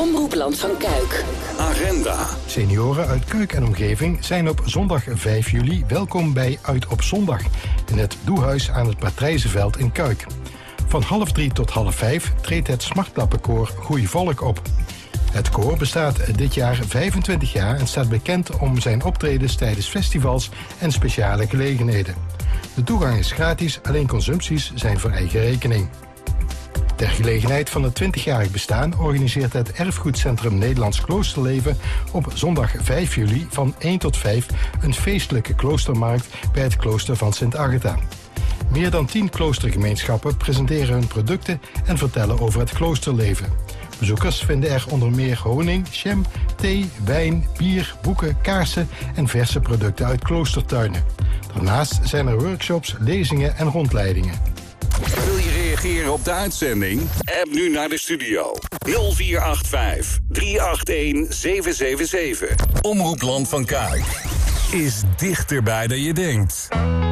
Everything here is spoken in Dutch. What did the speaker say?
Omroep Land van Kuik. Agenda. Senioren uit Kuik en omgeving zijn op zondag 5 juli welkom bij Uit op Zondag in het Doehuis aan het Patrijzenveld in Kuik. Van 2:30 tot 4:30 treedt het Smartlappenkoor Goeie Volk op. Het koor bestaat dit jaar 25 jaar en staat bekend om zijn optredens tijdens festivals en speciale gelegenheden. De toegang is gratis, alleen consumpties zijn voor eigen rekening. Ter gelegenheid van het 20-jarig bestaan organiseert het Erfgoedcentrum Nederlands Kloosterleven op zondag 5 juli van 1 tot 5 een feestelijke kloostermarkt bij het klooster van Sint Agatha. Meer dan 10 kloostergemeenschappen presenteren hun producten en vertellen over het kloosterleven. Bezoekers vinden er onder meer honing, jam, thee, wijn, bier, boeken, kaarsen en verse producten uit kloostertuinen. Daarnaast zijn er workshops, lezingen en rondleidingen. Wil je reageren op de uitzending? App nu naar de studio. 0485 381 777. Omroep Land van Kuik is dichterbij dan je denkt.